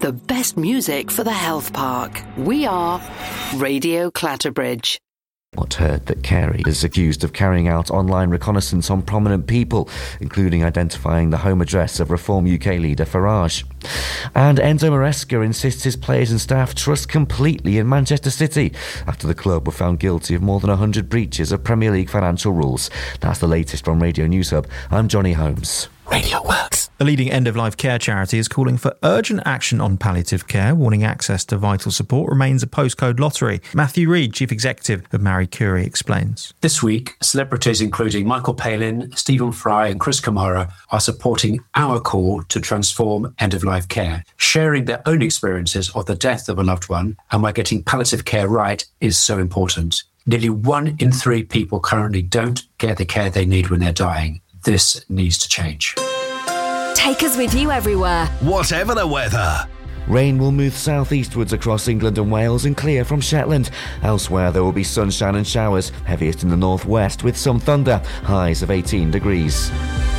the best music for the health park. We are Radio Clatterbridge. What heard that Carey is accused of carrying out online reconnaissance on prominent people, including identifying the home address of Reform UK leader Farage. And Enzo Maresca insists his players and staff trust completely in Manchester City after the club were found guilty of more than 100 breaches of Premier League financial rules. That's the latest from Radio News Hub. I'm Johnny Holmes. Radio Works. The leading end-of-life care charity is calling for urgent action on palliative care, warning access to vital support remains a postcode lottery. Matthew Reid, Chief Executive of Marie Curie, explains. This week, celebrities including Michael Palin, Stephen Fry and Chris Kamara are supporting our call to transform end-of-life care, sharing their own experiences of the death of a loved one and why getting palliative care right is so important. Nearly 1 in 3 people currently don't get the care they need when they're dying. This needs to change. Take us with you everywhere. Whatever the weather. Rain will move southeastwards across England and Wales and clear from Shetland. Elsewhere there will be sunshine and showers, heaviest in the northwest with some thunder, highs of 18 degrees.